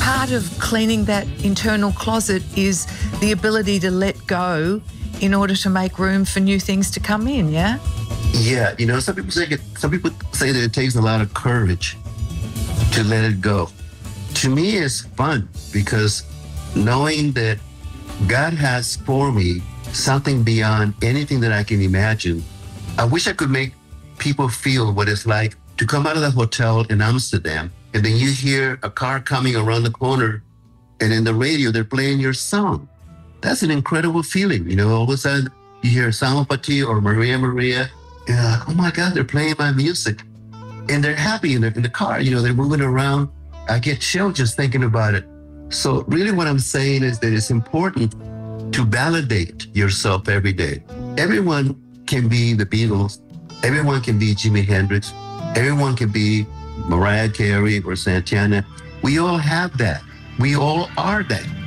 part of cleaning that internal closet is the ability to let go in order to make room for new things to come in, yeah? Yeah, you know, some people say that it takes a lot of courage to let it go. To me, it's fun because knowing that God has for me something beyond anything that I can imagine. I wish I could make people feel what it's like to come out of the hotel in Amsterdam, and then you hear a car coming around the corner, and in the radio, they're playing your song. That's an incredible feeling. You know, all of a sudden, you hear Salmo Pati or Maria Maria, and you're like, oh my God, they're playing my music. And they're happy in the car. You know, they're moving around. I get chills just thinking about it. So really what I'm saying is that it's important to validate yourself every day. Everyone can be the Beatles. Everyone can be Jimi Hendrix. Everyone can be Mariah Carey or Santana. We all have that. We all are that.